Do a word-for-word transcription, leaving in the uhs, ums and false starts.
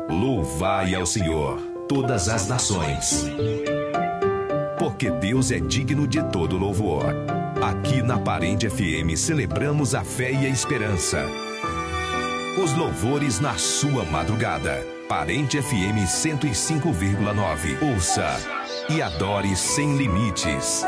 Louvai ao Senhor, todas as nações, porque Deus é digno de todo louvor. Aqui na Parente F M celebramos a fé e a esperança. Os louvores na sua madrugada. Parente F M cento e cinco vírgula nove. Ouça e adore sem limites.